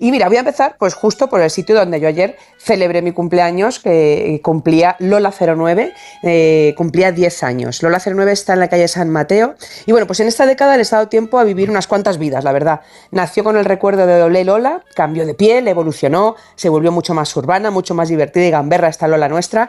Y mira, voy a empezar pues justo por el sitio donde yo ayer celebré mi cumpleaños, que cumplía Lola09, cumplía 10 años. Lola09 está en la calle San Mateo y bueno, pues en esta década le he dado tiempo a vivir unas cuantas vidas, la verdad. Nació con el recuerdo de Olé Lola, cambió de piel, evolucionó, se volvió mucho más urbana, mucho más divertida y gamberra esta Lola nuestra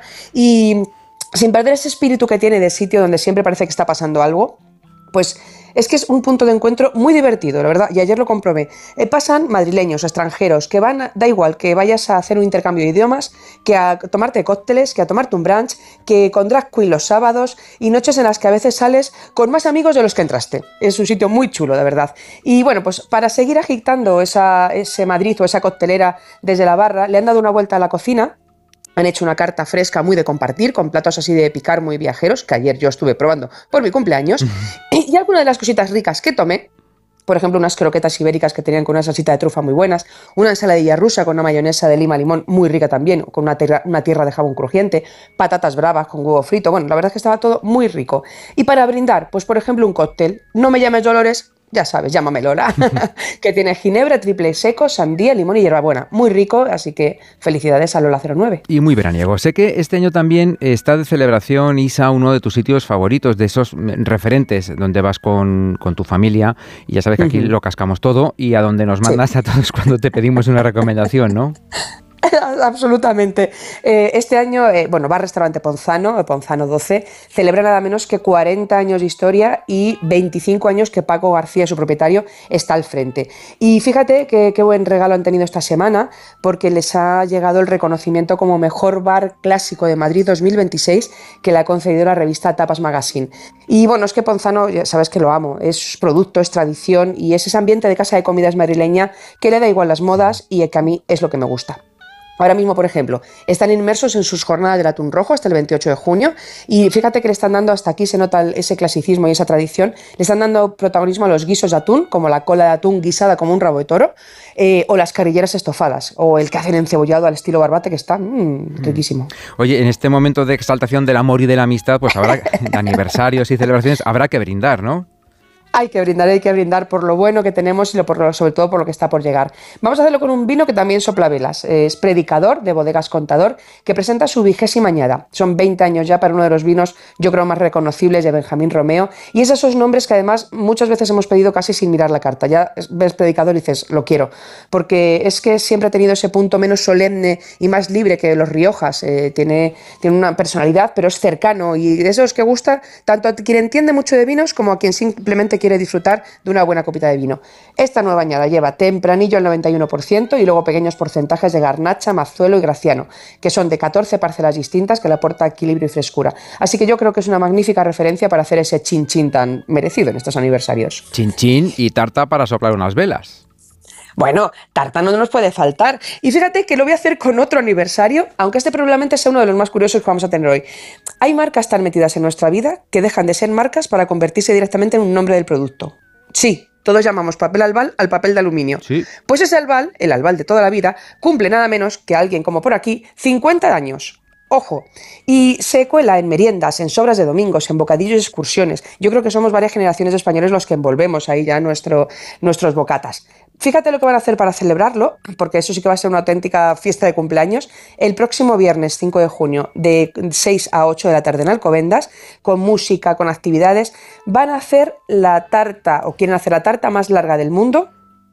y sin perder ese espíritu que tiene de sitio donde siempre parece que está pasando algo, pues es que es un punto de encuentro muy divertido, la verdad, y ayer lo comprobé. Pasan madrileños, extranjeros, que van, da igual que vayas a hacer un intercambio de idiomas, que a tomarte cócteles, que a tomarte un brunch, que con drag queen los sábados y noches en las que a veces sales con más amigos de los que entraste. Es un sitio muy chulo, de verdad. Y bueno, pues para seguir agitando ese Madrid o esa coctelera desde la barra, le han dado una vuelta a la cocina. Han hecho una carta fresca muy de compartir, con platos así de picar muy viajeros, que ayer yo estuve probando por mi cumpleaños. Y algunas de las cositas ricas que tomé, por ejemplo, unas croquetas ibéricas que tenían con una salsita de trufa muy buenas, una ensaladilla rusa con una mayonesa de lima limón muy rica también, con una tierra de jamón crujiente, patatas bravas con huevo frito. Bueno, la verdad es que estaba todo muy rico. Y para brindar, pues por ejemplo, un cóctel. No me llames Dolores, ya sabes, llámame Lola, que tiene ginebra, triple seco, sandía, limón y hierbabuena. Muy rico, así que felicidades a Lola09. Y muy veraniego. Sé que este año también está de celebración, Isa, uno de tus sitios favoritos, de esos referentes donde vas con tu familia, y ya sabes que aquí lo cascamos todo, y a donde nos mandas a todos cuando te pedimos una recomendación, ¿no? Absolutamente. Este año, bueno, va al restaurante Ponzano, Ponzano 12, celebra nada menos que 40 años de historia y 25 años que Paco García, su propietario, está al frente. Y fíjate qué buen regalo han tenido esta semana, porque les ha llegado el reconocimiento como mejor bar clásico de Madrid 2026 que le ha concedido la revista Tapas Magazine. Y bueno, es que Ponzano, ya sabes que lo amo, es producto, es tradición y es ese ambiente de casa de comidas madrileña que le da igual las modas y que a mí es lo que me gusta. Ahora mismo, por ejemplo, están inmersos en sus jornadas del atún rojo hasta el 28 de junio y fíjate que le están dando, hasta aquí se nota ese clasicismo y esa tradición, le están dando protagonismo a los guisos de atún, como la cola de atún guisada como un rabo de toro, o las carrilleras estofadas, o el que hacen encebollado al estilo barbate, que está riquísimo. Oye, en este momento de exaltación del amor y de la amistad, pues habrá de aniversarios y celebraciones, habrá que brindar, ¿no? Hay que brindar por lo bueno que tenemos y sobre todo por lo que está por llegar. Vamos a hacerlo con un vino que también sopla velas. Es Predicador, de Bodegas Contador, que presenta su 20ª añada. Son 20 años ya para uno de los vinos, yo creo, más reconocibles de Benjamín Romeo. Y es esos nombres que además muchas veces hemos pedido casi sin mirar la carta. Ya ves Predicador y dices, lo quiero. Porque es que siempre ha tenido ese punto menos solemne y más libre que los Riojas. Tiene una personalidad, pero es cercano. Y de esos que gusta tanto a quien entiende mucho de vinos como a quien simplemente quiere disfrutar de una buena copita de vino. Esta nueva añada lleva tempranillo al 91% y luego pequeños porcentajes de garnacha, mazuelo y graciano, que son de 14 parcelas distintas que le aporta equilibrio y frescura. Así que yo creo que es una magnífica referencia para hacer ese chin chin tan merecido en estos aniversarios. Chin chin y tarta para soplar unas velas. Bueno, tarta no nos puede faltar. Y fíjate que lo voy a hacer con otro aniversario, aunque este probablemente sea uno de los más curiosos que vamos a tener hoy. Hay marcas tan metidas en nuestra vida que dejan de ser marcas para convertirse directamente en un nombre del producto. Sí, todos llamamos papel albal al papel de aluminio. Sí. Pues ese albal, el albal de toda la vida, cumple nada menos que alguien como por aquí 50 años. Ojo, y se cuela en meriendas, en sobras de domingos, en bocadillos y excursiones. Yo creo que somos varias generaciones de españoles los que envolvemos ahí ya nuestros bocatas. Fíjate lo que van a hacer para celebrarlo, porque eso sí que va a ser una auténtica fiesta de cumpleaños. El próximo viernes 5 de junio, de 6 a 8 de la tarde en Alcobendas, con música, con actividades, van a hacer la tarta, o quieren hacer la tarta más larga del mundo,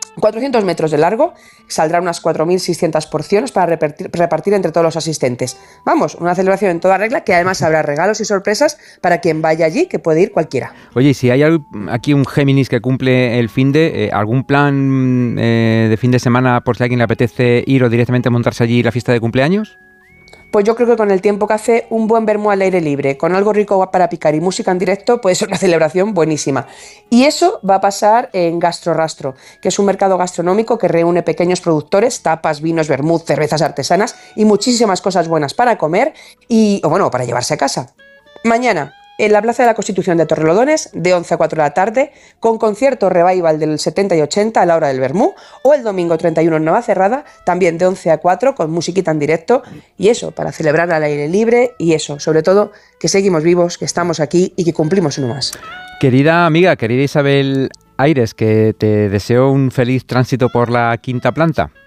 400 metros de largo, saldrán unas 4.600 porciones para repartir entre todos los asistentes. Vamos, una celebración en toda regla, que además habrá regalos y sorpresas para quien vaya allí, que puede ir cualquiera. Oye, si hay aquí un Géminis que cumple el finde, ¿algún plan de fin de semana por si a alguien le apetece ir o directamente montarse allí la fiesta de cumpleaños? Pues yo creo que con el tiempo que hace, un buen vermú al aire libre, con algo rico para picar y música en directo, puede ser una celebración buenísima. Y eso va a pasar en Gastrorastro, que es un mercado gastronómico que reúne pequeños productores, tapas, vinos, vermut, cervezas artesanas y muchísimas cosas buenas para comer y, o bueno, para llevarse a casa. Mañana, en la Plaza de la Constitución de Torrelodones, de 11 a 4 de la tarde, con concierto revival del 70 y 80 a la hora del vermú, o el domingo 31 en Navacerrada, también de 11 a 4, con musiquita en directo, y eso, para celebrar al aire libre, y eso, sobre todo, que seguimos vivos, que estamos aquí y que cumplimos uno más. Querida amiga, querida Isabel Aires, que te deseo un feliz tránsito por la quinta planta.